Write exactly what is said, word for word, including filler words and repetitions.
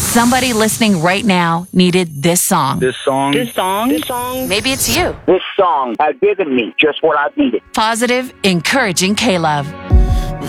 Somebody listening right now needed this song. This song. This song. This song. Maybe it's you. This song has given me just what I've needed. Positive, encouraging K-Love.